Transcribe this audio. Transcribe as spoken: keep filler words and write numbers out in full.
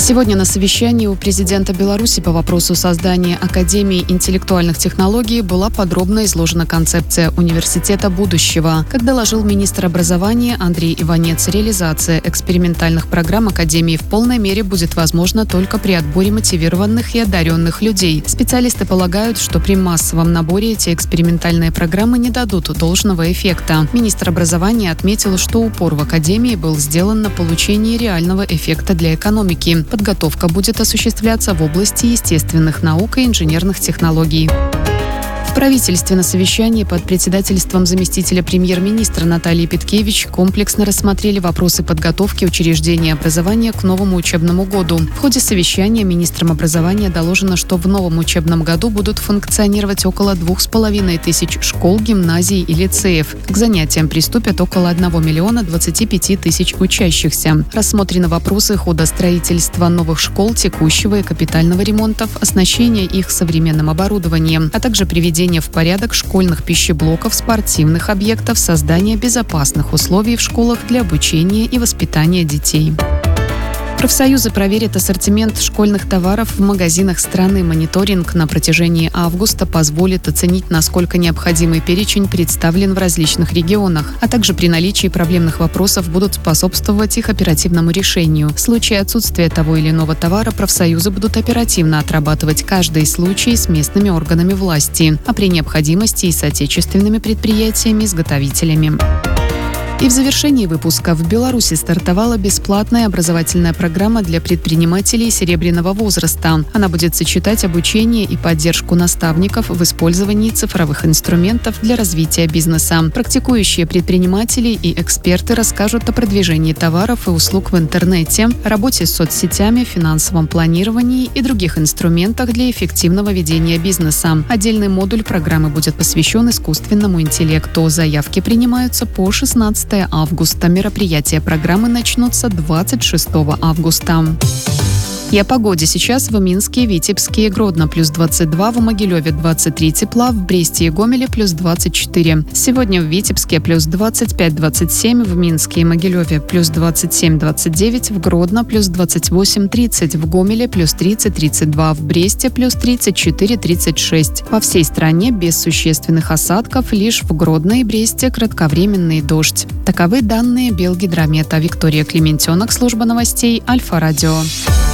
Сегодня на совещании у президента Беларуси по вопросу создания Академии интеллектуальных технологий была подробно изложена концепция университета будущего. Как доложил министр образования Андрей Иванец, реализация экспериментальных программ Академии в полной мере будет возможна только при отборе мотивированных и одаренных людей. Специалисты полагают, что при массовом наборе эти экспериментальные программы не дадут должного эффекта. Министр образования отметил, что упор в Академии был сделан на получение реального эффекта для экономики. Подготовка будет осуществляться в области естественных наук и инженерных технологий. В правительстве на совещании под председательством заместителя премьер-министра Натальи Петкевич комплексно рассмотрели вопросы подготовки учреждений образования к новому учебному году. В ходе совещания министром образования доложено, что в новом учебном году будут функционировать около двух с половиной тысяч школ, гимназий и лицеев. К занятиям приступят около одного миллиона двадцати пяти тысяч учащихся. Рассмотрены вопросы хода строительства новых школ, текущего и капитального ремонтов, оснащения их современным оборудованием, а также приведения в порядок школьных пищеблоков, спортивных объектов, создание безопасных условий в школах для обучения и воспитания детей. Профсоюзы проверят ассортимент школьных товаров в магазинах страны. Мониторинг на протяжении августа позволит оценить, насколько необходимый перечень представлен в различных регионах, а также при наличии проблемных вопросов будут способствовать их оперативному решению. В случае отсутствия того или иного товара профсоюзы будут оперативно отрабатывать каждый случай с местными органами власти, а при необходимости и с отечественными предприятиями-изготовителями. И в завершении выпуска в Беларуси стартовала бесплатная образовательная программа для предпринимателей серебряного возраста. Она будет сочетать обучение и поддержку наставников в использовании цифровых инструментов для развития бизнеса. Практикующие предприниматели и эксперты расскажут о продвижении товаров и услуг в интернете, работе с соцсетями, финансовом планировании и других инструментах для эффективного ведения бизнеса. Отдельный модуль программы будет посвящен искусственному интеллекту. Заявки принимаются по шестнадцатого августа. Мероприятия программы начнутся двадцать шестого августа. И о погоде. Сейчас в Минске, Витебске и Гродно плюс двадцать два, в Могилеве двадцать три тепла, в Бресте и Гомеле плюс двадцать четыре. Сегодня в Витебске плюс двадцать пять - двадцать семь, в Минске и Могилеве плюс двадцать семь - двадцать девять, в Гродно плюс двадцать восемь - тридцать, в Гомеле плюс тридцать - тридцать два, в Бресте плюс тридцать четыре - тридцать шесть. По всей стране без существенных осадков, лишь в Гродно и Бресте кратковременный дождь. Таковы данные Белгидромета. Виктория Клементенок, служба новостей Альфа-Радио.